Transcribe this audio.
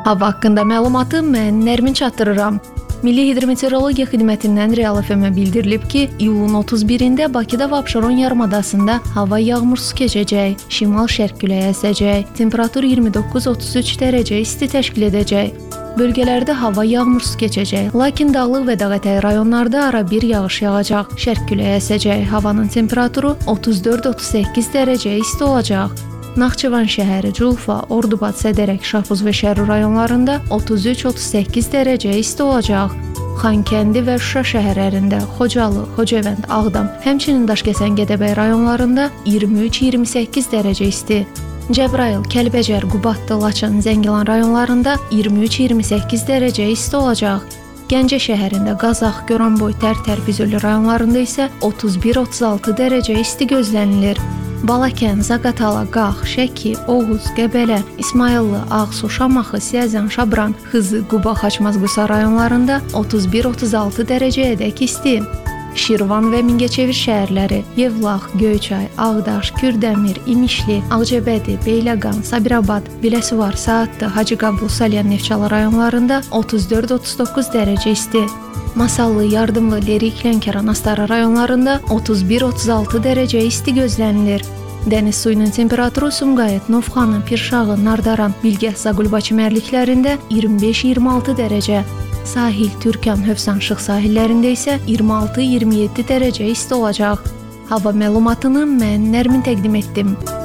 Hava haqqında məlumatı mən Nərmin çatdırıram. Milli Hidrometeorologiya Xidmətindən Real FM-ə bildirilib ki, iyulun 31-də Bakıda və Abşeron yarımadasında hava yağmursuz keçəcək, şimal-şərq küləyi əsəcək, temperatur 29-33 dərəcə isti təşkil edəcək. Bölgələrdə hava yağmursuz keçəcək, lakin dağlıq və dağətəyi rayonlarda arabir yağış yağacaq, şərq küləyi əsəcək, havanın temperaturu 34-38 dərəcə isti olacaq. Naxçıvan şəhəri, Culfa, Ordubad, Sədərək, Şahbuz və Şərur rayonlarında 33-38 dərəcə isti olacaq. Xankəndi və Şuşa şəhərlərində, Xocalı, Xocavənd, Ağdam, həmçinin Daşkəsən, Gədəbəy rayonlarında 23-28 dərəcə isti. Cəbrayıl, Kəlbəcər, Qubadlı, Laçın, Zəngilan rayonlarında 23-28 dərəcə isti olacaq. Gəncə şəhərində, Qazax, Goranboy, Tərtər, Füzuli rayonlarında isə 31-36 dərəcə isti gözlənilir. Balakən, Zaqatala, Qax, Şəki, Oğuz, Qəbələ, İsmayıllı, Ağsu, Şamaxı, Siyəzən, Şabran, Xızı, Quba, Xaçmaz, Qusa rayonlarında 31-36 dərəcəyədək isti. Şirvan və Mingəçevir şəhərləri, Yevlax, Göyçay, Ağdaş, Kürdəmir, İmişli, Ağcabədi, Beyləqan, Sabirabad, Biləsuvar, Saatlı, Hacıqabul, Salyan, Neftçala rayonlarında 34-39 dərəcə isti. Masallı, Yardımlı, Lerik, Lənkəran, Astara rayonlarında 31-36 dərəcə isti gözlənilir. Dəniz suyunun temperaturu Sumqayıt, Novxanı, Pirşağı, Nardaran, Bilgəh, Zaqulbaşı mərliklərində 25-26 dərəcə. Sahil, Türkan, Hövsan, Şıx sahillərində isə 26-27 dərəcə isti olacaq. Hava məlumatını mən Nərmin təqdim etdim.